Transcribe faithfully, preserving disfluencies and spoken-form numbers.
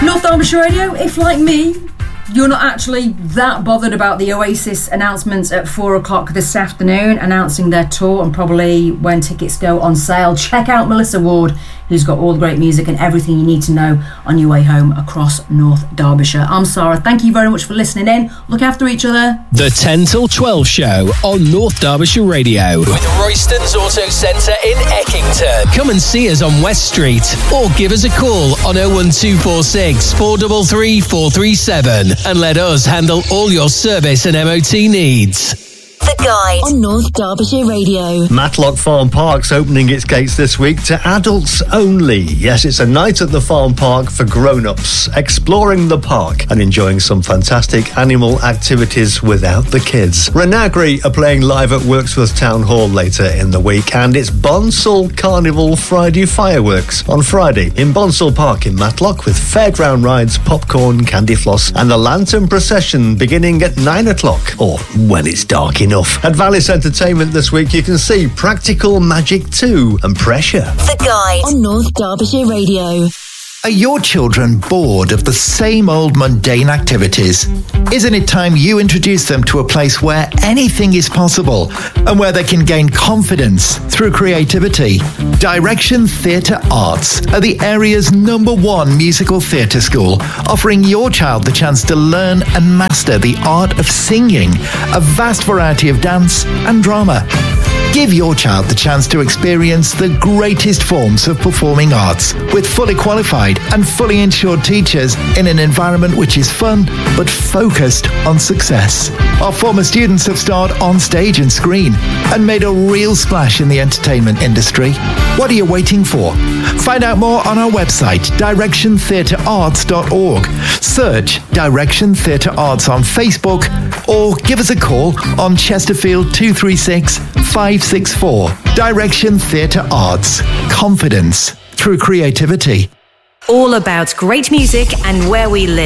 North Derbyshire Radio, if like me, you're not actually that bothered about the Oasis announcements at four o'clock this afternoon, announcing their tour and probably when tickets go on sale, check out Melissa Ward, who's got all the great music and everything you need to know on your way home across North Derbyshire. I'm Sarah, thank you very much for listening in. Look after each other. The ten till twelve show on North Derbyshire Radio. With Royston's Auto Centre in Eckington. Come and see us on West Street or give us a call on oh one two four six, four three three, four three seven and let us handle all your service and M O T needs. The Guide on North Derbyshire Radio. Matlock Farm Park's opening its gates this week to adults only. Yes, it's a night at the farm park for grown-ups, exploring the park and enjoying some fantastic animal activities without the kids. Renagri are playing live at Wirksworth Town Hall later in the week, and it's Bonsall Carnival Friday fireworks on Friday in Bonsall Park in Matlock, with fairground rides, popcorn, candy floss and the lantern procession beginning at nine o'clock, or when it's dark enough. At Vallis Entertainment this week, you can see Practical Magic two and Pressure. The Guide on North Derbyshire Radio. Are your children bored of the same old mundane activities? Isn't it time you introduce them to a place where anything is possible and where they can gain confidence through creativity? Direction Theatre Arts are the area's number one musical theatre school, offering your child the chance to learn and master the art of singing, a vast variety of dance and drama. Give your child the chance to experience the greatest forms of performing arts with fully qualified and fully insured teachers in an environment which is fun but focused on success. Our former students have starred on stage and screen and made a real splash in the entertainment industry. What are you waiting for? Find out more on our website, direction theatre arts dot org. Search Direction Theatre Arts on Facebook or give us a call on Chesterfield two three six, five six four. Direction Theatre Arts. Confidence through creativity. All about great music and where we live.